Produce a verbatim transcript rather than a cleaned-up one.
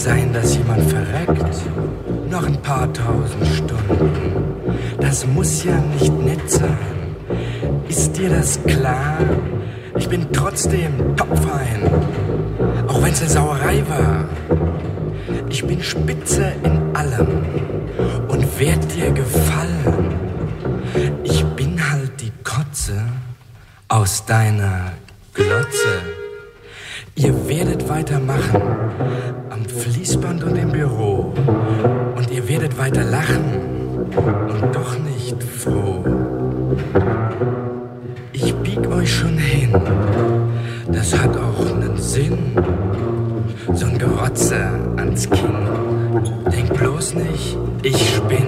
sein, dass jemand verreckt. Noch ein paar tausend Stunden. Das muss ja nicht nett sein. Ist dir das klar? Ich bin trotzdem topfein. Auch wenn's eine Sauerei war. Ich bin Spitze in allem und werd dir gefallen. Ich bin halt die Kotze aus deiner Glotze. Ihr werdet weitermachen am Fließband und im Büro. Und ihr werdet weiter lachen und doch nicht froh. Ich bieg euch schon hin, das hat auch nen Sinn. So ein Gerotze ans Kinn. Denk bloß nicht, ich spinn.